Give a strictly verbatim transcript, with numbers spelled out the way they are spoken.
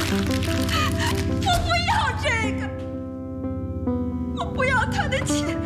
我不要这个，我不要他的钱。